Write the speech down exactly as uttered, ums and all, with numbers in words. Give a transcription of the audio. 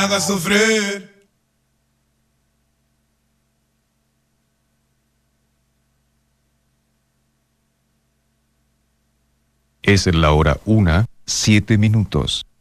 haga sufrir. Es la hora una, siete minutos.